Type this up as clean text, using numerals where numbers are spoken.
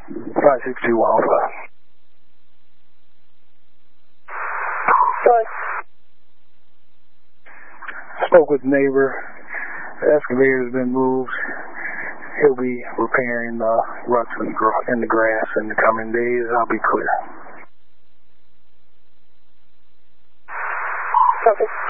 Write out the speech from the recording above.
562 Alpha. Sorry. Spoke with the neighbor. The excavator has been moved. He'll be repairing the ruts in the grass in the coming days. I'll be clear. Copy.